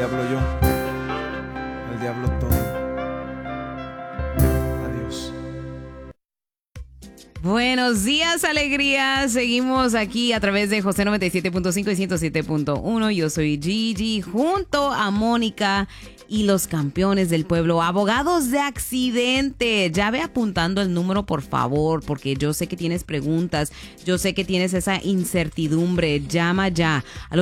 diablo yo, al diablo todo. Adiós. Buenos días, alegría. Seguimos aquí a través de José 97.5 y 107.1. Yo soy Gigi junto a Mónica y los campeones del pueblo, abogados de accidente. Ya ve apuntando el número, por favor, porque yo sé que tienes preguntas, yo sé que tienes esa incertidumbre. Llama ya al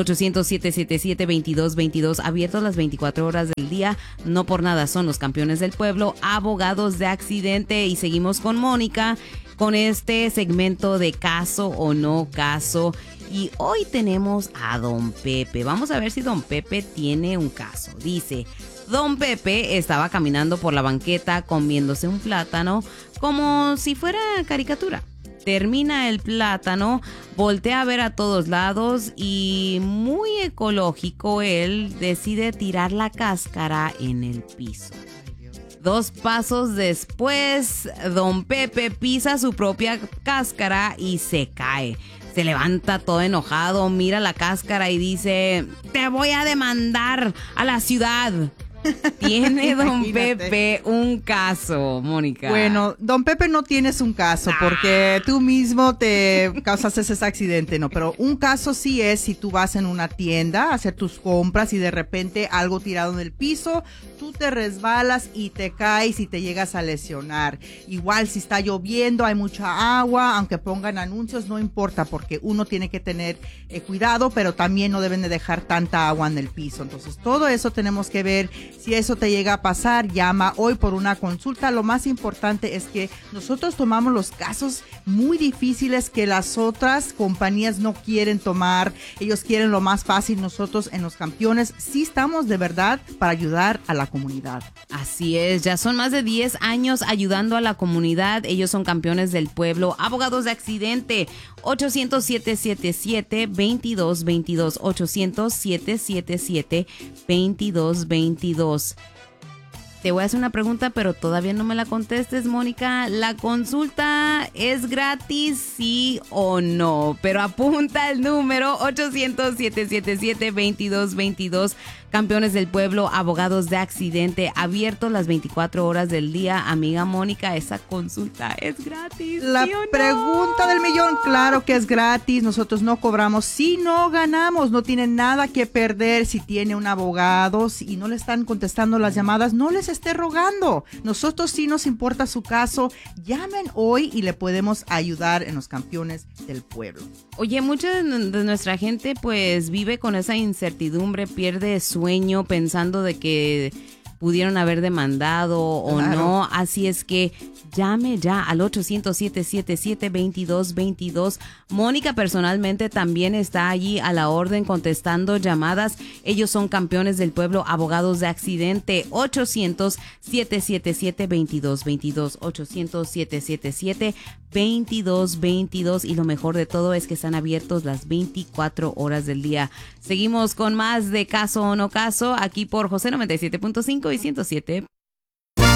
800-777-2222, abiertos las 24 horas del día. No por nada son los campeones del pueblo, abogados de accidente. Y seguimos con Mónica con este segmento de caso o no caso. Y hoy tenemos a Don Pepe. Vamos a ver si Don Pepe tiene un caso. Dice: Don Pepe estaba caminando por la banqueta comiéndose un plátano como si fuera caricatura. Termina el plátano, voltea a ver a todos lados y, muy ecológico, él decide tirar la cáscara en el piso. 2 pasos después, Don Pepe pisa su propia cáscara y se cae. Se levanta todo enojado, mira la cáscara y dice: te voy a demandar a la ciudad. Tiene Don Pepe un caso, Mónica. Bueno, Don Pepe no tienes un caso porque tú mismo te causaste ese accidente, no, pero un caso sí es si tú vas en una tienda a hacer tus compras y de repente algo tirado en el piso, tú te resbalas y te caes y te llegas a lesionar. Igual si está lloviendo, hay mucha agua, aunque pongan anuncios, no importa porque uno tiene que tener cuidado, pero también no deben de dejar tanta agua en el piso. Entonces todo eso tenemos que ver. Si eso te llega a pasar, llama hoy por una consulta. Lo más importante es que nosotros tomamos los casos muy difíciles que las otras compañías no quieren tomar. Ellos quieren lo más fácil. Nosotros en Los Campeones sí estamos de verdad para ayudar a la comunidad. Así es, ya son más de 10 años ayudando a la comunidad. Ellos son campeones del pueblo, abogados de accidente. 800-777-2222, 800-777-2222. Te voy a hacer una pregunta, pero todavía no me la contestes, Mónica. ¿La consulta es gratis, sí o no? Pero apunta el número 800-777-2222. Campeones del pueblo, abogados de accidente, abiertos las 24 horas del día. Amiga Mónica, ¿esa consulta es gratis? La ¿sí o no? pregunta del millón, claro que es gratis. Nosotros no cobramos si no ganamos. No tienen nada que perder si tiene un abogado y no le están contestando las llamadas. No les esté rogando. Nosotros sí nos importa su caso. Llamen hoy y le podemos ayudar en Los Campeones del Pueblo. Oye, mucha de nuestra gente pues vive con esa incertidumbre, pierde sueño pensando de que pudieron haber demandado o Claro. no, así es que llame ya al 800-777-2222. Mónica personalmente también está allí a la orden contestando llamadas. Ellos son campeones del pueblo, abogados de accidente. 800-777-2222, 800-777-2222. Y lo mejor de todo es que están abiertos las 24 horas del día. Seguimos con más de Caso o No Caso aquí por José 97.5 y 107.